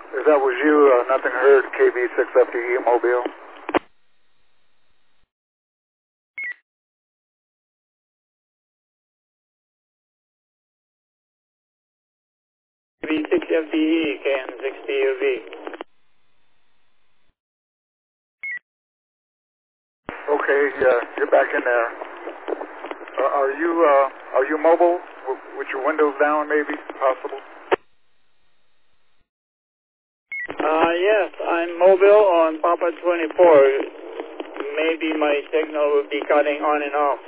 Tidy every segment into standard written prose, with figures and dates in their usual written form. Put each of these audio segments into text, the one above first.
If that was you, nothing heard, KB6FDE Mobile. KB6FDE, KN6DUV. Okay, you're back in there. Are you mobile with your windows down, maybe, possible? Yes, I'm mobile on Papa 24. Maybe my signal will be cutting on and off.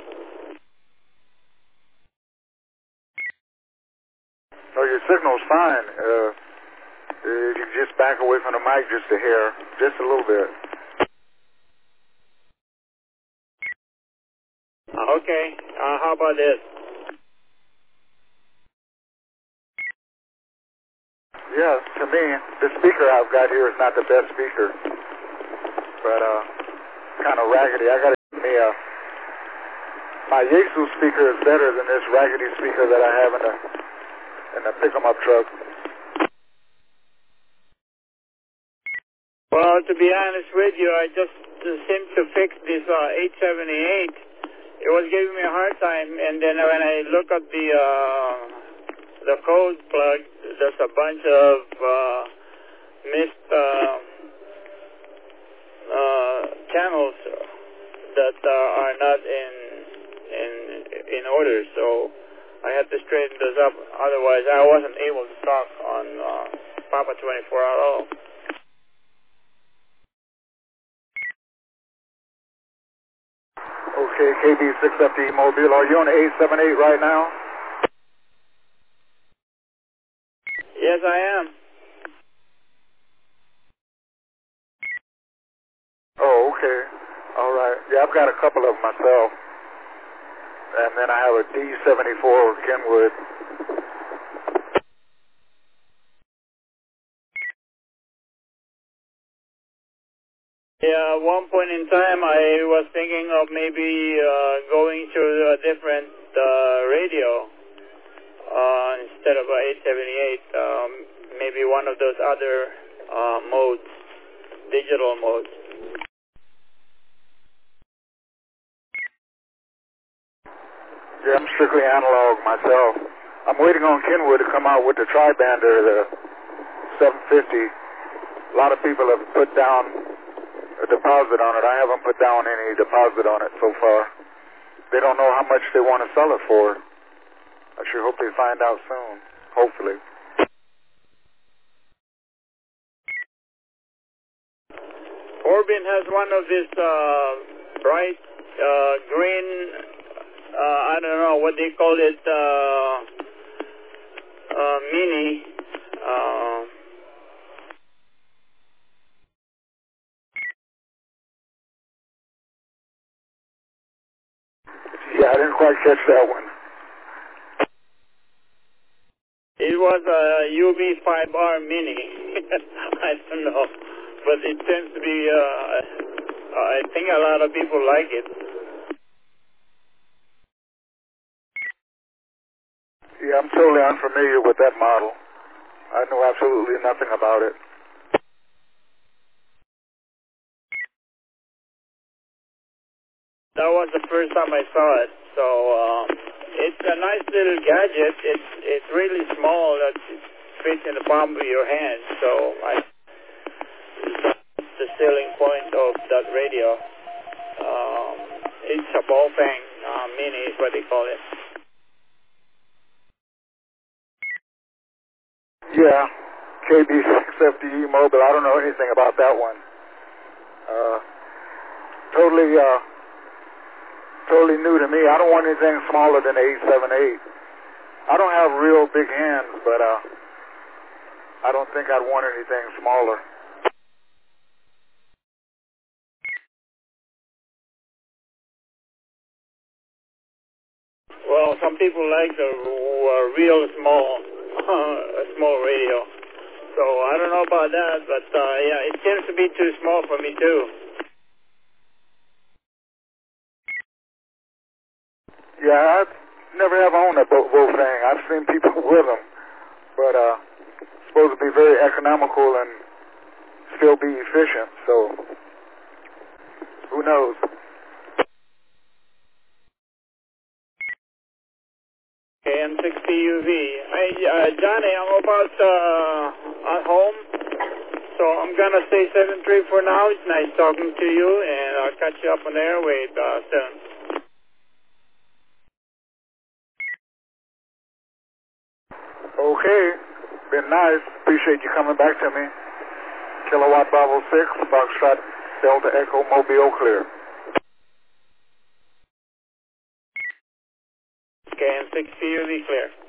No, your signal's fine. If you just back away from the mic just a hair, just a little bit. Okay, how about this? Yeah, to me, the speaker I've got here is not the best speaker, but kind of raggedy. I got to get me my Yaesu speaker is better than this raggedy speaker that I have in the pick-em-up truck. Well, to be honest with you, I just seemed to fix this 878. It was giving me a hard time, and then when I look at the code plug, there's a bunch of missed channels that are not in order, so I had to straighten those up. Otherwise, I wasn't able to talk on Papa 24 at all. Okay, KB6FD Mobile, are you on the 878 right now? Yes, I am. Oh, okay. All right. Yeah, I've got a couple of them myself. And then I have a D74 Kenwood. Yeah, at one point in time, I was thinking of maybe going to a different radio instead of 878. Maybe one of those other modes, digital modes. Yeah, I'm strictly analog myself. I'm waiting on Kenwood to come out with the Tri-Bander, the 750. A lot of people have put down a deposit on it. I haven't put down any deposit on it so far. They don't know how much they want to sell it for. I sure hope they find out soon, hopefully. Corbin has one of this bright green, I don't know what they call it, mini. Yeah, I didn't quite catch that one. It was a UB5R mini. I don't know, but it seems to be, I think a lot of people like it. Yeah, I'm totally unfamiliar with that model. I know absolutely nothing about it. That was the first time I saw it, so it's a nice little gadget. It's really small. It fits in the palm of your hand, so that's the selling point of that radio. It's a Baofeng mini is what they call it. Yeah, KB6FDE Mobile. I don't know anything about that one. Totally new to me. I don't want anything smaller than 878. I don't have real big hands, but I don't think I'd want anything smaller. Well, some people like the real small, small radio. So I don't know about that, but yeah, it seems to be too small for me too. Yeah, I never have owned a Baofeng. I've seen people with them, but supposed to be very economical and still be efficient, so who knows? KM60UV. Hey, Johnny, I'm about at home, so I'm going to say 7-3 for now. It's nice talking to you, and I'll catch you up on the airwave soon. Okay, been nice. Appreciate you coming back to me. Kilowatt Bravo 6, Foxtrot Delta Echo Mobile clear. KM60UV clear.